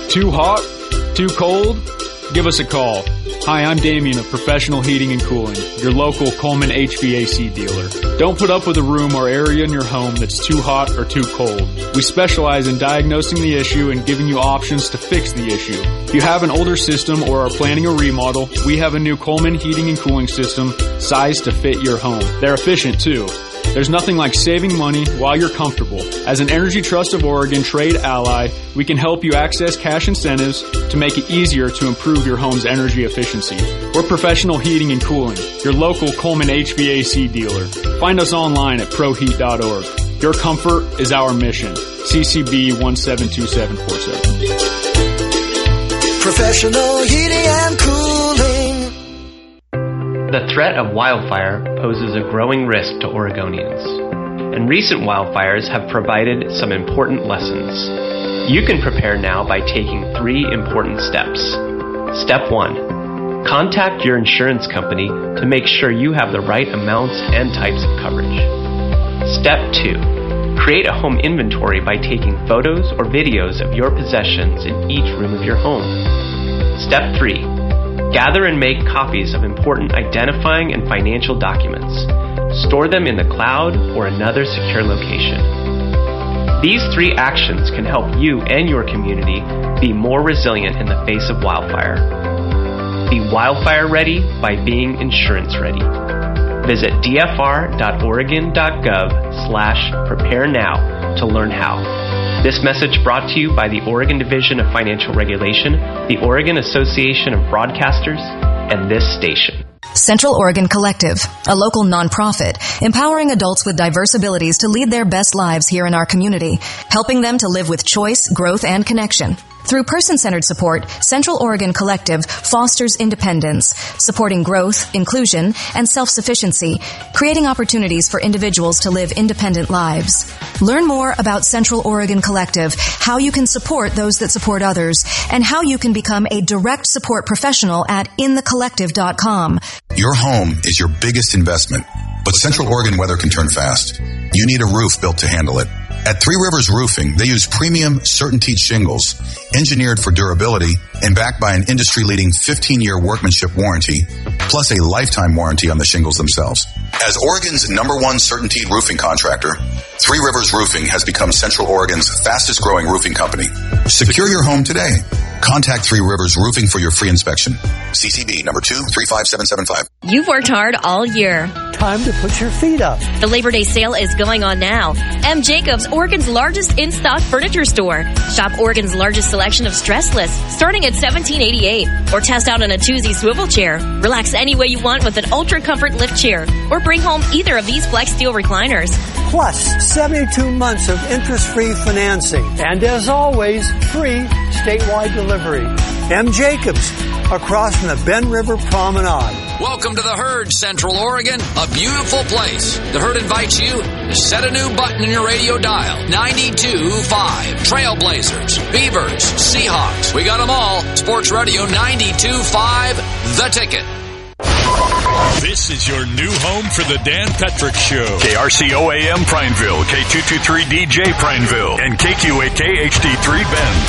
Too hot? Too cold? Give us a call. Hi, I'm Damien of Professional Heating and Cooling, your local Coleman HVAC dealer. Don't put up with a room or area in your home that's too hot or too cold. We specialize in diagnosing the issue and giving you options to fix the issue. If you have an older system or are planning a remodel, we have a new Coleman Heating and Cooling system sized to fit your home. They're efficient too. There's nothing like saving money while you're comfortable. As an Energy Trust of Oregon trade ally, we can help you access cash incentives to make it easier to improve your home's energy efficiency. We're Professional Heating and Cooling, your local Coleman HVAC dealer. Find us online at proheat.org. Your comfort is our mission. CCB 172747. Professional Heating and Cooling. The threat of wildfire poses a growing risk to Oregonians, and recent wildfires have provided some important lessons. You can prepare now by taking 3 important steps. Step 1. Contact your insurance company to make sure you have the right amounts and types of coverage. Step 2. Create a home inventory by taking photos or videos of your possessions in each room of your home. Step 3. Gather and make copies of important identifying and financial documents. Store them in the cloud or another secure location. These 3 actions can help you and your community be more resilient in the face of wildfire. Be wildfire ready by being insurance ready. Visit dfr.oregon.gov/prepare now to learn how. This message brought to you by the Oregon Division of Financial Regulation, the Oregon Association of Broadcasters, and this station. Central Oregon Collective, a local nonprofit empowering adults with diverse abilities to lead their best lives here in our community, helping them to live with choice, growth, and connection. Through person-centered support, Central Oregon Collective fosters independence, supporting growth, inclusion, and self-sufficiency, creating opportunities for individuals to live independent lives. Learn more about Central Oregon Collective, how you can support those that support others, and how you can become a direct support professional at inthecollective.com. Your home is your biggest investment, but Central Oregon weather can turn fast. You need a roof built to handle it. At Three Rivers Roofing, they use premium CertainTeed shingles, engineered for durability and backed by an industry-leading 15-year workmanship warranty, plus a lifetime warranty on the shingles themselves. As Oregon's #1 CertainTeed roofing contractor, Three Rivers Roofing has become Central Oregon's fastest-growing roofing company. Secure your home today. Contact Three Rivers Roofing for your free inspection. CCB number 235775. You've worked hard all year. Time to put your feet up. The Labor Day sale is going on now. M. Jacobs, Oregon's largest in-stock furniture store. Shop Oregon's largest selection of stressless, starting at $17.88. Or test out an Atuzzi swivel chair. Relax any way you want with an Ultra Comfort lift chair. Or bring home either of these Flex Steel recliners. Plus, 72 months of interest-free financing. And as always, free statewide delivery. M. Jacobs, across from the Bend River Promenade. Welcome to the Herd, Central Oregon, a beautiful place. The Herd invites you to set a new button in your radio dial. 92.5. Trailblazers, Beavers, Seahawks. We got them all. Sports Radio 92.5, The Ticket. This is your new home for the Dan Patrick Show. KRCO-AM Prineville, K223DJ Prineville, and KQAK HD3 Bend.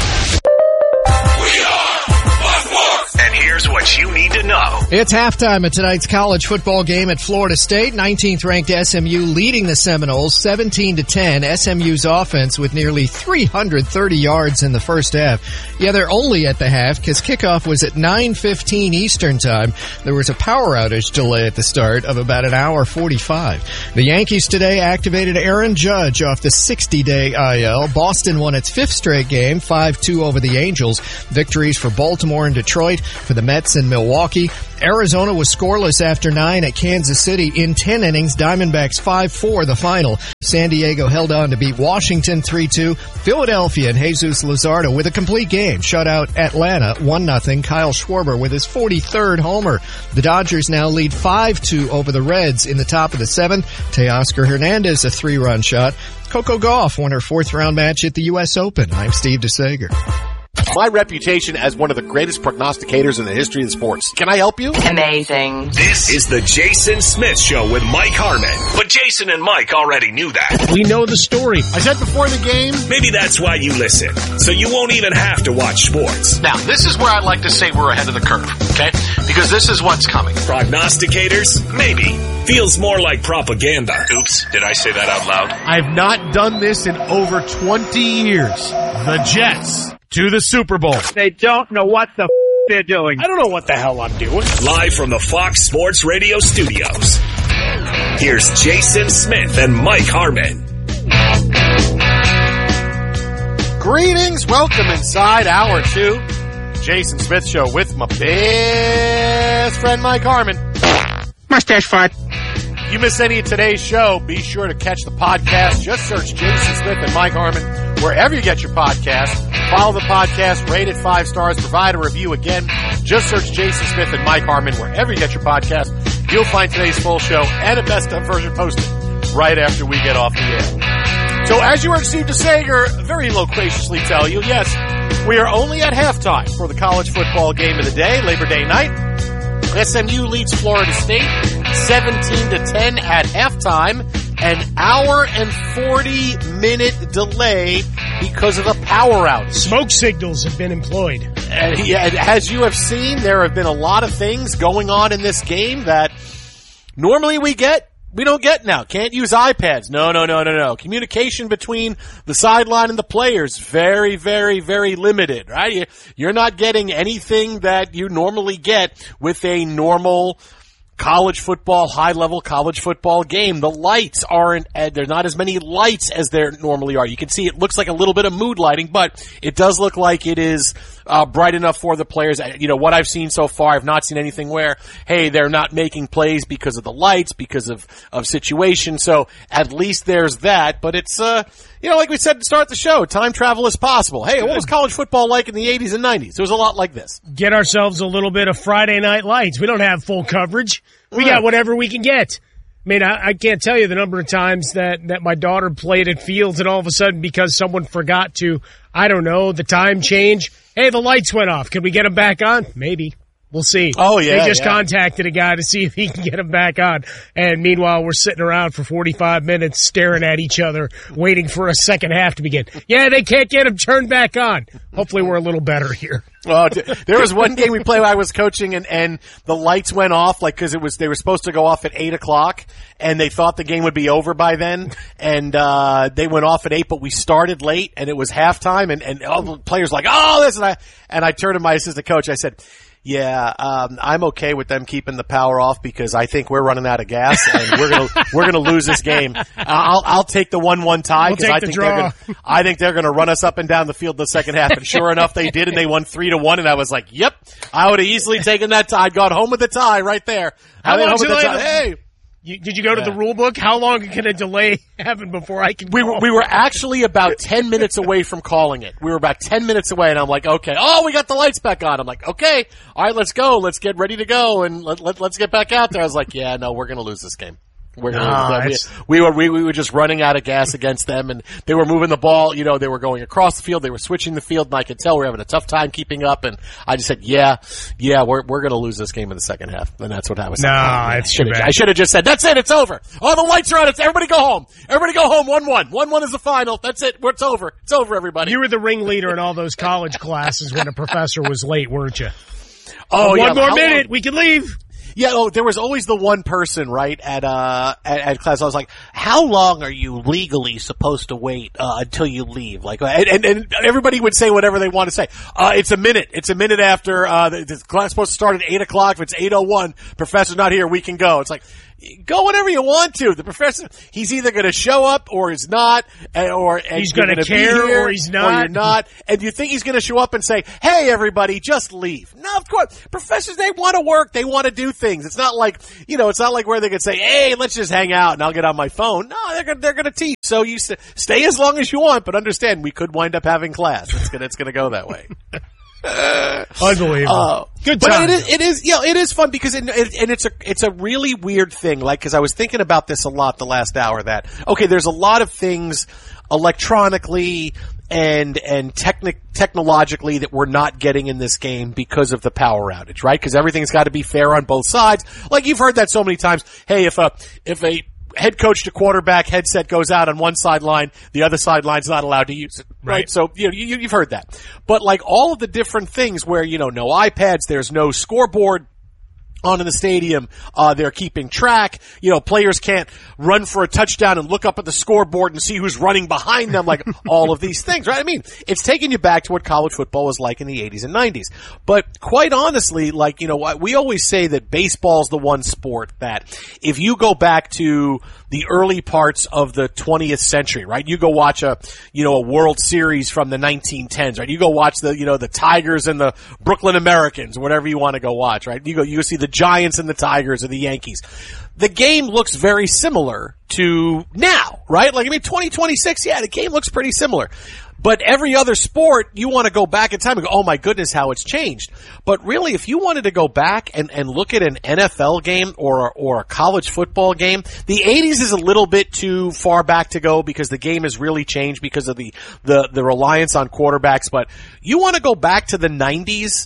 We are Buckmore. And here's what you need to know. It's halftime at tonight's college football game at Florida State. 19th ranked SMU leading the Seminoles 17-10. SMU's offense with nearly 330 yards in the first half. Yeah, they're only at the half because kickoff was at 9:15 Eastern time. There was a power outage delay at the start of about an hour 45. The Yankees today activated Aaron Judge off the 60-day IL. Boston won its 5th straight game, 5-2 over the Angels. Victories for Baltimore and Detroit, for the Mets and Milwaukee. Arizona was scoreless after 9 at Kansas City. In 10 innings, Diamondbacks 5-4 the final. San Diego held on to beat Washington 3-2. Philadelphia and Jesus Luzardo with a complete game shut out Atlanta 1-0. Kyle Schwarber with his 43rd homer. The Dodgers now lead 5-2 over the Reds in the top of the 7th. Teoscar Hernandez a 3-run shot. Coco Gauff won her 4th round match at the U.S. Open. I'm Steve DeSager. My reputation as one of the greatest prognosticators in the history of sports. Can I help you? Amazing. This is the Jason Smith Show with Mike Harmon. But Jason and Mike already knew that. We know the story. I said before the game. Maybe that's why you listen. So you won't even have to watch sports. Now, this is where I'd like to say we're ahead of the curve, okay? Because this is what's coming. Prognosticators? Maybe. Feels more like propaganda. Oops, did I say that out loud? I've not done this in over 20 years. The Jets to the Super Bowl. They don't know what the they're doing. I don't know what the hell I'm doing. Live from the Fox Sports Radio studios. Here's Jason Smith and Mike Harmon. Greetings. Welcome inside hour 2. Jason Smith Show with my best friend Mike Harmon. Mustache fart. You miss any of today's show, be sure to catch the podcast. Just search Jason Smith and Mike Harmon wherever you get your podcast. Follow the podcast, rate it 5 stars, provide a review. Again, just search Jason Smith and Mike Harmon wherever you get your podcast. You'll find today's full show and a best of version posted right after we get off the air. So as you heard Steve DeSager very loquaciously tell you, yes, we are only at halftime for the college football game of the day, Labor Day night. SMU leads Florida State 17-10 at halftime. An hour and 40-minute delay because of a power outage. Smoke signals have been employed. And as you have seen, there have been a lot of things going on in this game that normally we don't get now. Can't use iPads. No. Communication between the sideline and the players, very, very, very limited, right? You're not getting anything that you normally get with a normal college football, high-level college football game. The lights aren't, there's not as many lights as there normally are. You can see it looks like a little bit of mood lighting, but it does look like it is bright enough for the players. You know, what I've seen so far, I've not seen anything where, hey, they're not making plays because of the lights, because of situation. So at least there's that, but it's, like we said to start the show, time travel is possible. Hey, what was college football like in the 80s and 90s? It was a lot like this. Get ourselves a little bit of Friday Night Lights. We don't have full coverage. We got whatever we can get. I mean, I can't tell you the number of times that my daughter played at Fields and all of a sudden because someone forgot to, I don't know, the time change. Hey, the lights went off. Can we get them back on? Maybe. We'll see. Oh, yeah. They just contacted a guy to see if he can get them back on. And meanwhile, we're sitting around for 45 minutes staring at each other, waiting for a second half to begin. Yeah, they can't get them turned back on. Hopefully we're a little better here. Well, there was one game we played when I was coaching and the lights went off, like, cause they were supposed to go off at 8:00 and they thought the game would be over by then. And, they went off at 8, but we started late and it was halftime and all the players like, oh, this, and I turned to my assistant coach. I said, yeah, I'm okay with them keeping the power off because I think we're running out of gas and we're gonna lose this game. I'll take the 1-1 tie because I think they're gonna run us up and down the field in the second half. And sure enough, they did, and they won 3-1. And I was like, yep, I would have easily taken that tie. I'd gone home with the tie right there. How long home with the tie. Hey. Did you go to the rule book? How long can a delay happen before I can call? We were actually about 10 minutes away from calling it. We were about 10 minutes away, and I'm like, okay. Oh, we got the lights back on. I'm like, okay. All right, let's go. Let's get ready to go, and let's get back out there. I was like, yeah, no, we're going to lose this game. We were just running out of gas against them, and they were moving the ball. You know, they were going across the field. They were switching the field, and I could tell we were having a tough time keeping up. And I just said, yeah, we're going to lose this game in the second half. And that's what I was saying. I should have just said, that's it. It's over. Oh, the lights are on. Everybody go home. Everybody go home. 1-1. 1-1 is the final. That's it. It's over. It's over, everybody. You were the ringleader in all those college classes when a professor was late, weren't you? Oh, one more minute. We can leave. Yeah, there was always the one person, right, at class. I was like, how long are you legally supposed to wait, until you leave? Like, and everybody would say whatever they want to say. It's a minute. It's a minute after, the class is supposed to start at 8:00. If it's 8:01, professor's not here, we can go. It's like, go whenever you want to. The professor, he's either going to show up or he's not, or he's going to care or he's not. Or you're not. And you think he's going to show up and say, hey, everybody, just leave. No, of course. Professors, they want to work. They want to do things. It's not like, it's not like where they could say, hey, let's just hang out and I'll get on my phone. No, they're going to teach. So you stay as long as you want, but understand we could wind up having class. It's going to go that way. Unbelievable. Good time. But it is fun because it's a really weird thing. Like, cause I was thinking about this a lot the last hour that, okay, there's a lot of things electronically and technologically that we're not getting in this game because of the power outage, right? Because everything's got to be fair on both sides. Like you've heard that so many times. Hey, if a head coach to quarterback headset goes out on one sideline, the other sideline's not allowed to use it, right? So you've heard that. But like all of the different things where no iPads, there's no scoreboard on in the stadium, they're keeping track. Players can't run for a touchdown and look up at the scoreboard and see who's running behind them, like all of these things, right? I mean, it's taking you back to what college football was like in the 80s and 90s. But quite honestly, we always say that baseball's the one sport that if you go back to the early parts of the 20th century, right? You go watch a World Series from the 1910s, right? You go watch the Tigers and the Brooklyn Americans, whatever you want to go watch, right? You go see the Giants and the Tigers or the Yankees. The game looks very similar to now, right? 2026, the game looks pretty similar. But every other sport, you want to go back in time and go, oh my goodness, how it's changed. But really, if you wanted to go back and look at an NFL game or a college football game, the 80s is a little bit too far back to go because the game has really changed because of the reliance on quarterbacks. But you want to go back to the 90s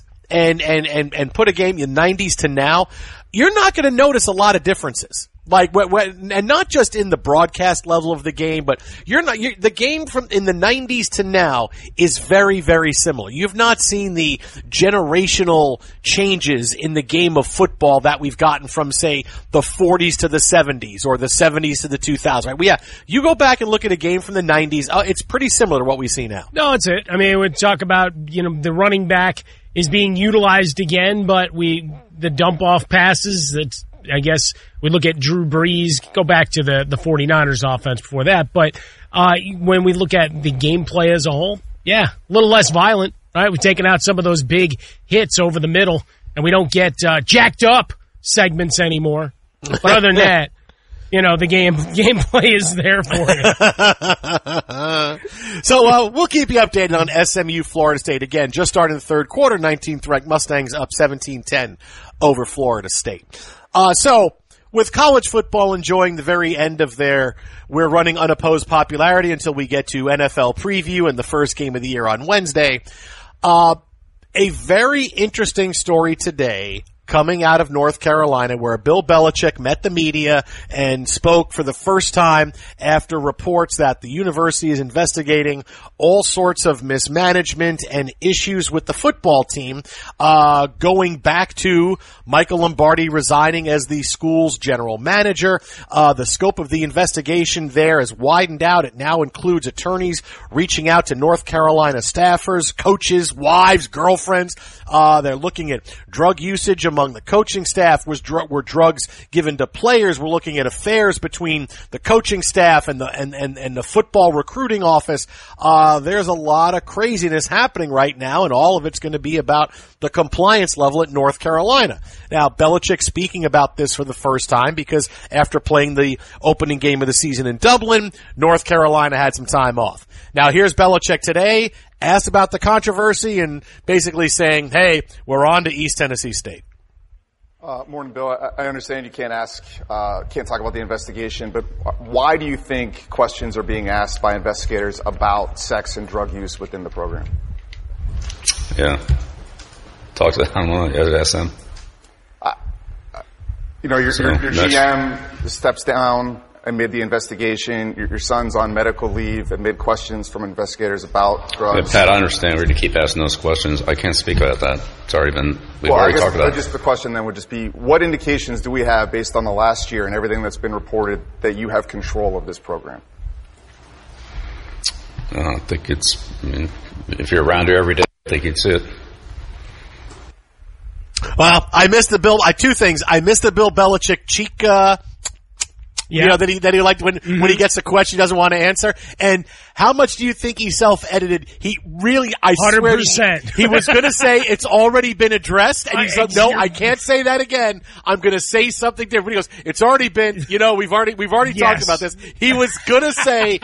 and put a game in 90s to now, you're not going to notice a lot of differences. And not just in the broadcast level of the game, but the game from in the 90s to now is very, very similar. You've not seen the generational changes in the game of football that we've gotten from, say, the 40s to the 70s or the 70s to the 2000s, right? You go back and look at a game from the 90s, it's pretty similar to what we see now. No, it's it. I mean, we talk about, the running back is being utilized again, but the dump off passes, that's, I guess we look at Drew Brees, go back to the 49ers offense before that. But when we look at the gameplay as a whole, a little less violent, right? We've taken out some of those big hits over the middle, and we don't get jacked up segments anymore. But other than that, the gameplay is there for you. So we'll keep you updated on SMU Florida State. Again, just starting the third quarter, 19th ranked Mustangs up 17-10 over Florida State. So with college football enjoying the very end of their we're running unopposed popularity until we get to NFL preview and the first game of the year on Wednesday, a very interesting story today coming out of North Carolina where Bill Belichick met the media and spoke for the first time after reports that the university is investigating all sorts of mismanagement and issues with the football team, going back to Michael Lombardi resigning as the school's general manager. The scope of the investigation there has widened out. It now includes attorneys reaching out to North Carolina staffers, coaches, wives, girlfriends. They're looking at drug usage among the coaching staff. Were drugs given to players? We're looking at affairs between the coaching staff and the football recruiting office. There's a lot of craziness happening right now, and all of it's going to be about the compliance level at North Carolina. Now, Belichick speaking about this for the first time because after playing the opening game of the season in Dublin, North Carolina had some time off. Now, here's Belichick today, asked about the controversy and basically saying, hey, we're on to East Tennessee State. Morning, Bill. I understand you can't talk about the investigation, but why do you think questions are being asked by investigators about sex and drug use within the program? Yeah. Talk to them. I don't know. Ask them. Your GM steps down amid the investigation. Your son's on medical leave amid questions from investigators about drugs. Yeah, Pat, I understand. We're going to keep asking those questions. I can't speak about that. It's already been, we've already talked about it. Just the question then would just be, what indications do we have based on the last year and everything that's been reported that you have control of this program? I think if you're around here every day, I think you'd see it. Well, I missed the Bill. Two things. I missed the Bill Belichick cheek, that he liked when he gets a question he doesn't want to answer. And how much do you think he self-edited? He really, I 100%. Swear, he was going to say it's already been addressed, and he said, no, I can't say that again. I'm going to say something different. He goes, it's already been, we've already talked about this. He was going to say